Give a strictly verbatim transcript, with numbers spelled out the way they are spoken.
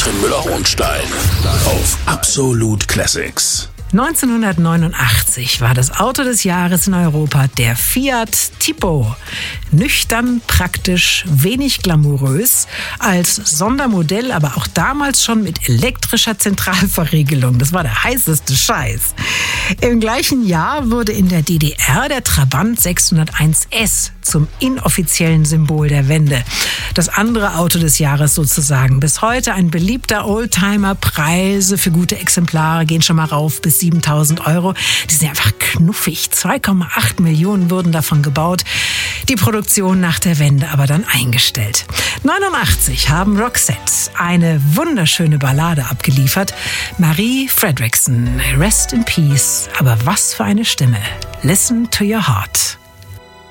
Müller-Hohenstein auf Absolut Classics. neunzehnhundertneunundachtzig war das Auto des Jahres in Europa der Fiat Tipo. Nüchtern, praktisch, wenig glamourös, als Sondermodell, aber auch damals schon mit elektrischer Zentralverriegelung. Das war der heißeste Scheiß. Im gleichen Jahr wurde in der D D R der Trabant sechshunderteins S zum inoffiziellen Symbol der Wende. Das andere Auto des Jahres sozusagen. Bis heute ein beliebter Oldtimer. Preise für gute Exemplare gehen schon mal rauf bis siebentausend Euro. Die sind einfach knuffig. zwei Komma acht Millionen wurden davon gebaut. Die Produktion nach der Wende aber dann eingestellt. neunundachtzig haben Roxette eine wunderschöne Ballade abgeliefert. Marie Fredriksson, Rest in Peace. Aber was für eine Stimme. Listen to your heart.